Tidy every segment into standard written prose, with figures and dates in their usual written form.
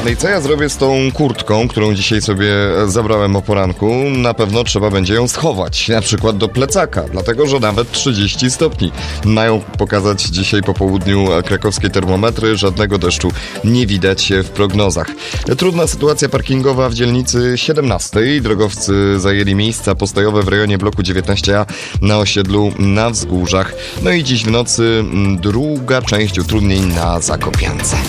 No i co ja zrobię z tą kurtką, którą dzisiaj sobie zabrałem o poranku? Na pewno trzeba będzie ją schować, na przykład do plecaka, dlatego że nawet 30 stopni mają pokazać dzisiaj po południu krakowskie termometry. Żadnego deszczu nie widać w prognozach. Trudna sytuacja parkingowa w dzielnicy 17. Drogowcy zajęli miejsca postojowe w rejonie bloku 19A na osiedlu na Wzgórzach. No i dziś w nocy druga część utrudnień na Zakopiance.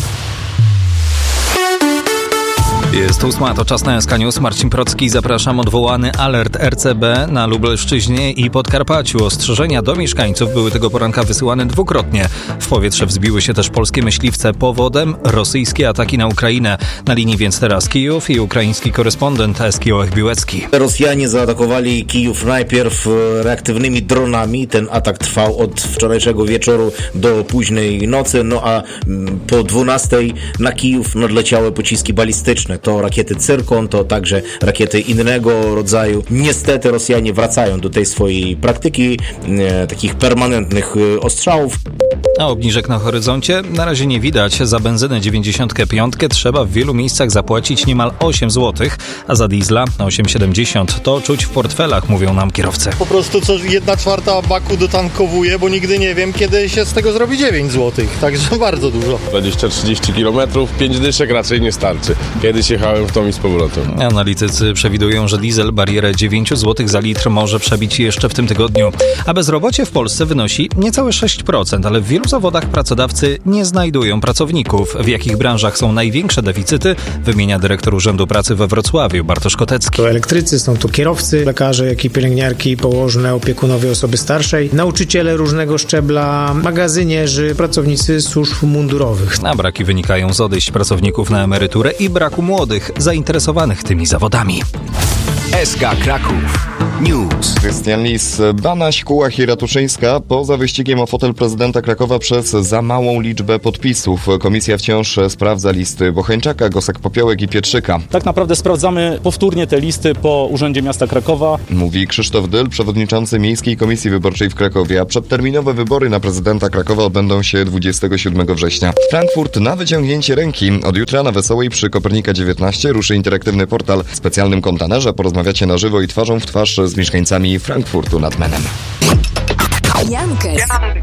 Jest 8, to czas na SK News. Marcin Procki, zapraszam. Odwołany alert RCB na Lubelszczyźnie i Podkarpaciu. Ostrzeżenia do mieszkańców były tego poranka wysyłane dwukrotnie. W powietrze wzbiły się też polskie myśliwce. Powodem rosyjskie ataki na Ukrainę. Na linii więc teraz Kijów i ukraiński korespondent Eski Ołech-Biłecki. Rosjanie zaatakowali Kijów najpierw reaktywnymi dronami. Ten atak trwał od wczorajszego wieczoru do późnej nocy, no a po 12 na Kijów nadleciały pociski balistyczne. To rakiety Cyrkon, to także rakiety innego rodzaju. Niestety Rosjanie wracają do tej swojej praktyki takich permanentnych ostrzałów. A obniżek na horyzoncie na razie nie widać. Za benzynę 95 trzeba w wielu miejscach zapłacić niemal 8 zł, a za diesla 8,70. To czuć w portfelach, mówią nam kierowcy. Po prostu co 1/4 baku dotankowuję, bo nigdy nie wiem, kiedy się z tego zrobi 9 zł. Także bardzo dużo. 20-30 km, 5 dyszek raczej nie starczy. Kiedyś jechałem w tom i z powrotem. Analitycy przewidują, że diesel barierę 9 zł za litr może przebić jeszcze w tym tygodniu. A bezrobocie w Polsce wynosi niecałe 6%, ale w wielu zawodach pracodawcy nie znajdują pracowników. W jakich branżach są największe deficyty, wymienia dyrektor Urzędu Pracy we Wrocławiu Bartosz Kotecki. To elektrycy, są to kierowcy, lekarze, jak i pielęgniarki, położne, opiekunowie osoby starszej, nauczyciele różnego szczebla, magazynierzy, pracownicy służb mundurowych. A braki wynikają z odejść pracowników na emeryturę i braku młodych zainteresowanych tymi zawodami. SK Kraków News. Krystian Lis, Banaś, Kułach i Ratuszyńska poza wyścigiem o fotel prezydenta Krakowa przez za małą liczbę podpisów. Komisja wciąż sprawdza listy Bocheńczaka, Gosek-Popiołek i Pietrzyka. Tak naprawdę sprawdzamy powtórnie te listy po Urzędzie Miasta Krakowa. Mówi Krzysztof Dyl, przewodniczący Miejskiej Komisji Wyborczej w Krakowie. A przedterminowe wybory na prezydenta Krakowa odbędą się 27 września. Frankfurt na wyciągnięcie ręki. Od jutra na Wesołej przy Kopernika 19 ruszy interaktywny portal w specjalnym kontenerze. Porozmawiacie na żywo i twarzą w twarz z mieszkańcami Frankfurtu nad Menem. Jankes,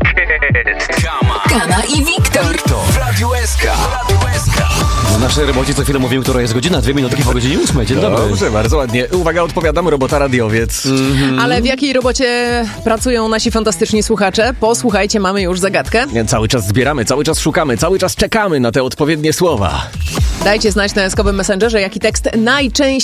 Kama i Wiktor w Radiu SK. W naszej robocie co chwilę mówimy, która jest godzina, 2 minutki po godzinie 8. Dzień dobry. Dobrze, bardzo ładnie. Uwaga, odpowiadam, robota radiowiec. Ale w jakiej robocie pracują nasi fantastyczni słuchacze? Posłuchajcie, mamy już zagadkę. Cały czas zbieramy, cały czas szukamy, cały czas czekamy na te odpowiednie słowa. Dajcie znać na eskowym messengerze, jaki tekst najczęściej